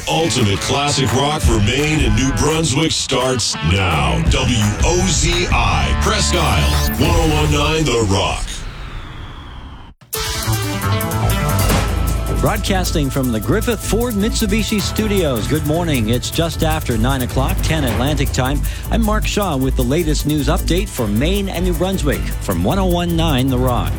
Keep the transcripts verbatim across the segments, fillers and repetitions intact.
ultimate classic rock for Maine and New Brunswick starts now. W O Z I, Presque Isle, one oh one point nine The Rock. Broadcasting from the Griffith Ford Mitsubishi Studios. Good morning. It's just after nine o'clock, ten Atlantic time. I'm Mark Shaw with the latest news update for Maine and New Brunswick from one oh one point nine The Rock.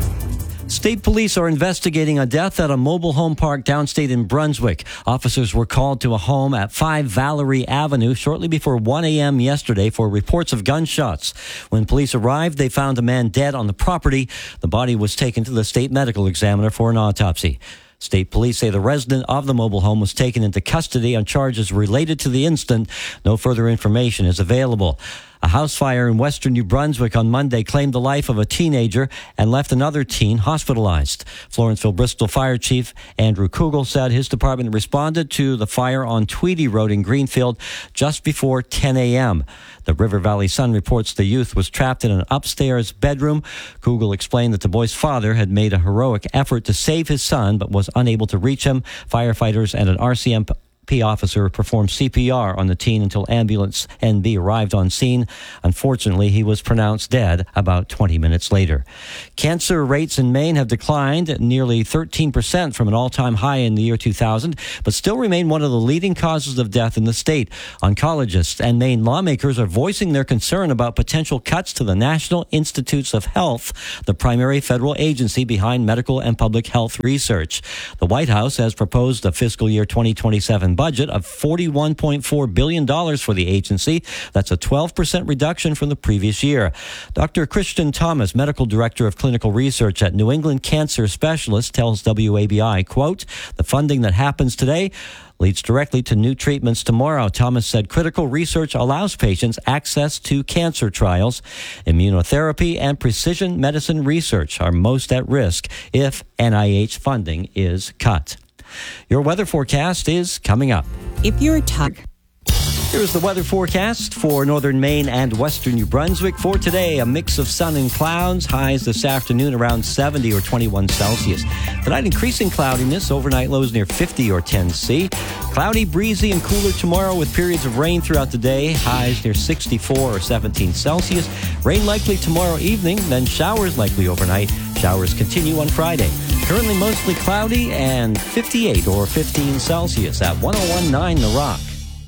State police are investigating a death at a mobile home park downstate in Brunswick. Officers were called to a home at five Valerie Avenue shortly before one a.m. yesterday for reports of gunshots. When police arrived, they found a man dead on the property. The body was taken to the state medical examiner for an autopsy. State police say the resident of the mobile home was taken into custody on charges related to the incident. No further information is available. A house fire in western New Brunswick on Monday claimed the life of a teenager and left another teen hospitalized. Florenceville Bristol Fire Chief Andrew Kugel said his department responded to the fire on Tweedy Road in Greenfield just before ten a.m. The River Valley Sun reports the youth was trapped in an upstairs bedroom. Kugel explained that the boy's father had made a heroic effort to save his son but was unable to reach him. Firefighters and an R C M P officer performed C P R on the teen until ambulance N B arrived on scene. Unfortunately, he was pronounced dead about twenty minutes later. Cancer rates in Maine have declined nearly thirteen percent from an all-time high in the year two thousand, but still remain one of the leading causes of death in the state. Oncologists and Maine lawmakers are voicing their concern about potential cuts to the National Institutes of Health, the primary federal agency behind medical and public health research. The White House has proposed a fiscal year twenty twenty-seven budget of forty-one point four billion dollars for the agency. That's a twelve percent reduction from the previous year. Doctor Christian Thomas, Medical Director of Clinical Research at New England Cancer Specialists, tells W A B I, quote, "The funding that happens today leads directly to new treatments tomorrow." Thomas said critical research allows patients access to cancer trials. Immunotherapy and precision medicine research are most at risk if N I H funding is cut. Your weather forecast is coming up. If you're tired. Here's the weather forecast for northern Maine and western New Brunswick. For today, a mix of sun and clouds. Highs this afternoon around seventy or twenty-one Celsius. Tonight, increasing cloudiness. Overnight lows near fifty or ten C. Cloudy, breezy, and cooler tomorrow with periods of rain throughout the day. Highs near sixty-four or seventeen Celsius. Rain likely tomorrow evening, then showers likely overnight. Showers continue on Friday. Currently mostly cloudy and fifty-eight or fifteen Celsius at one oh one point nine The Rock.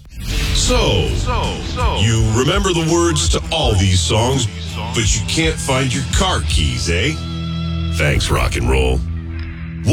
So, so, so, you remember the words to all these songs, but you can't find your car keys, eh? Thanks, rock and roll.